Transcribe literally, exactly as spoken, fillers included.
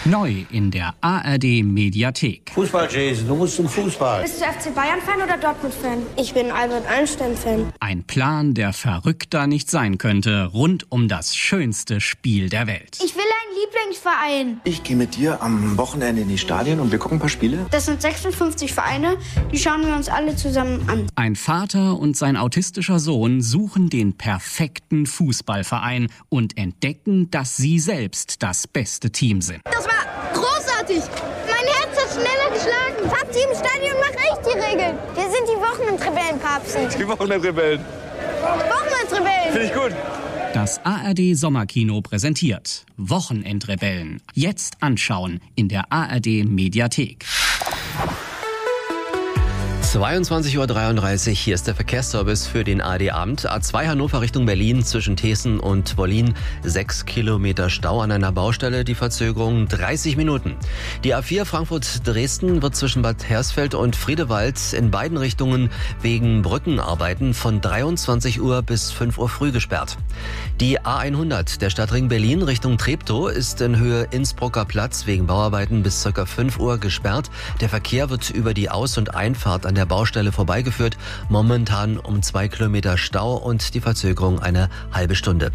Neu in der A R D-Mediathek. Fußball, Jason, du musst zum Fußball. Bist du F C Bayern-Fan oder Dortmund-Fan? Ich bin Albert Einstein-Fan. Ein Plan, der verrückter nicht sein könnte, rund um das schönste Spiel der Welt. Ich will einen Lieblingsverein. Ich gehe mit dir am Wochenende in die Stadien und wir gucken ein paar Spiele. Das sind sechsundfünfzig Vereine, die schauen wir uns alle zusammen an. Ein Vater und sein autistischer Sohn suchen den perfekten Fußballverein und entdecken, dass sie selbst das beste Team sind. Das war großartig. Mein Herz hat schneller geschlagen. Papsi im Stadion macht echt die Regeln. Wir sind die Wochenendrebellen, Papsi. Die Wochenendrebellen. Wochenendrebellen. Finde ich gut. Das A R D-Sommerkino präsentiert Wochenendrebellen. Jetzt anschauen in der A R D-Mediathek. zweiundzwanzig Uhr dreiunddreißig, hier ist der Verkehrsservice für den A R D-Abend. A zwei Hannover Richtung Berlin zwischen Thesen und Wollin. Sechs Kilometer Stau an einer Baustelle, die Verzögerung dreißig Minuten. Die A vier Frankfurt-Dresden wird zwischen Bad Hersfeld und Friedewald in beiden Richtungen wegen Brückenarbeiten von dreiundzwanzig Uhr bis fünf Uhr früh gesperrt. Die A hundert, der Stadtring Berlin Richtung Treptow, ist in Höhe Innsbrucker Platz wegen Bauarbeiten bis ca. fünf Uhr gesperrt. Der Verkehr wird über die Aus- und Einfahrt an der Baustelle vorbeigeführt. Momentan um zwei Kilometer Stau und die Verzögerung eine halbe Stunde.